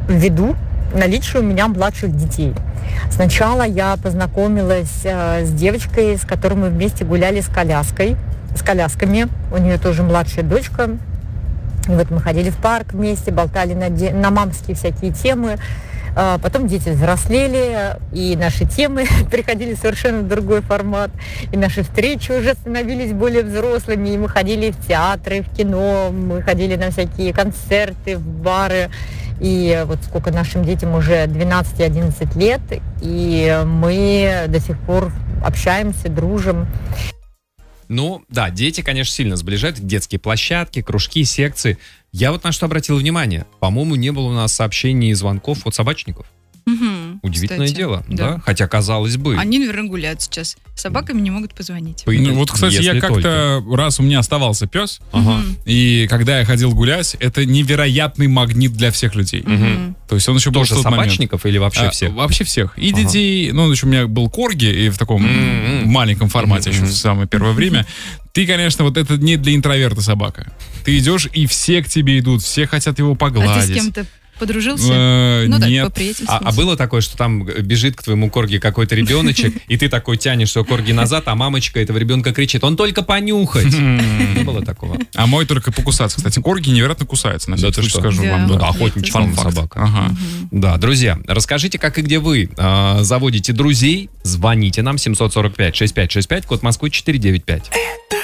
ввиду наличия у меня младших детей. Сначала я познакомилась с девочкой, с которой мы вместе гуляли с колясками. У нее тоже младшая дочка. И вот мы ходили в парк вместе, болтали на мамские всякие темы. Потом дети взрослели, и наши темы переходили совершенно в другой формат. И наши встречи уже становились более взрослыми. И мы ходили в театры, в кино, мы ходили на всякие концерты, в бары. И вот сколько нашим детям уже 12 и 11 лет, и мы до сих пор общаемся, дружим. Ну, да, дети, конечно, сильно сближают. Детские площадки, кружки, секции. Я вот на что обратил внимание. По-моему, не было у нас сообщений и звонков от собачников. Удивительное дело, да? Хотя, казалось бы. Они, наверное, гуляют сейчас. С собаками не могут позвонить. Ну, вот, кстати, я как-то раз у меня оставался пес, и когда я ходил гулять, это невероятный магнит для всех людей. То есть он еще был в тот момент. Собачников или вообще всех? Вообще всех. И детей, ну, еще у меня был корги, и в таком маленьком формате еще в самое первое время. Ты, конечно, вот это не для интроверта собака. Ты идешь, и все к тебе идут, все хотят его погладить. А ты с кем-то подружился? Нет. А было такое, что там бежит к твоему корги какой-то ребеночек, и ты такой тянешь своего корги назад, а мамочка этого ребенка кричит: он только понюхать. Не было такого. А мой только покусаться. Кстати, корги невероятно кусаются, на всякий случай скажу вам. Ну да, охотничья собака. Да, друзья, расскажите, как и где вы заводите друзей. Звоните нам 745-6565, код Москвы 495.